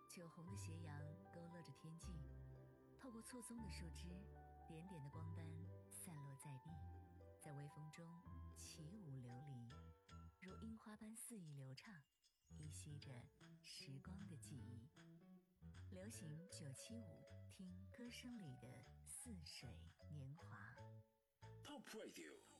酒红的斜阳勾勒着天际，透过错综的树枝，点点的光斑散落在地，在微风中起舞流离，如樱花般肆意流畅，依稀着时光的记忆。流行975，听歌声里的似水年华。 Top Radio